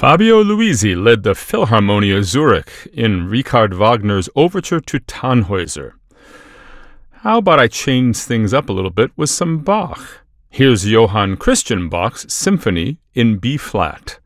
Fabio Luisi led the Philharmonia Zurich in Richard Wagner's Overture to Tannhäuser. How about I change things up a little bit with some Bach? Here's Johann Christian Bach's Symphony in B-flat.